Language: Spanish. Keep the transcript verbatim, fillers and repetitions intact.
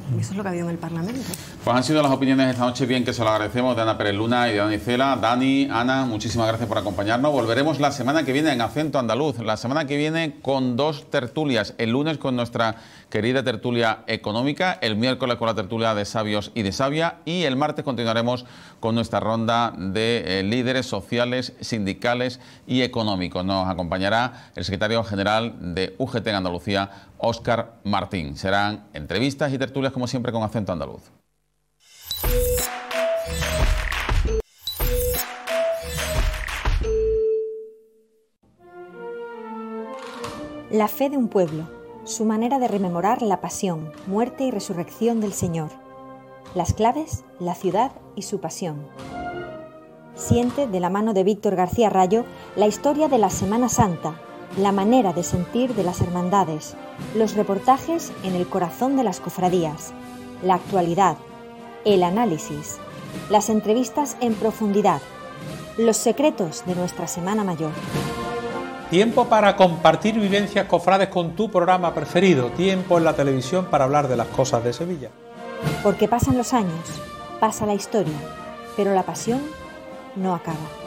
Eso es lo que ha habido en el Parlamento. Pues han sido las opiniones esta noche, bien que se lo agradecemos, de Ana Pérez Luna y de Dani Cela. Dani, Ana, muchísimas gracias por acompañarnos. Volveremos la semana que viene en Acento Andaluz, la semana que viene con dos tertulias. El lunes con nuestra querida tertulia económica, el miércoles con la tertulia de sabios y de sabia, y el martes continuaremos con nuestra ronda de eh, líderes sociales, sindicales y económicos. Nos acompañará el secretario general de U G T en Andalucía, Óscar Martín. Serán entrevistas y tertulias, como siempre, con Acento Andaluz. La fe de un pueblo, su manera de rememorar la pasión, muerte y resurrección del Señor. Las claves, la ciudad y su pasión. Siente, de la mano de Víctor García Rayo, la historia de la Semana Santa, la manera de sentir de las hermandades, los reportajes en el corazón de las cofradías, la actualidad, el análisis, las entrevistas en profundidad, los secretos de nuestra Semana Mayor. Tiempo para compartir vivencias cofrades con tu programa preferido. Tiempo en la televisión para hablar de las cosas de Sevilla. Porque pasan los años, pasa la historia, pero la pasión no acaba.